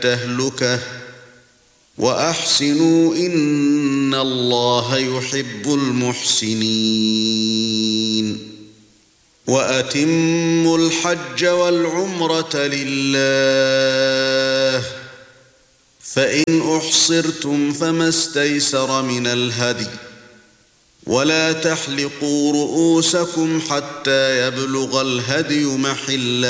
التهلكة وأحسنوا إن الله يحب المحسنين وأتموا الحج والعمرة لله فإن أحصرتم فما استيسر من الهدي ولا تحلقوا رؤوسكم حتى يبلغ الهدي محله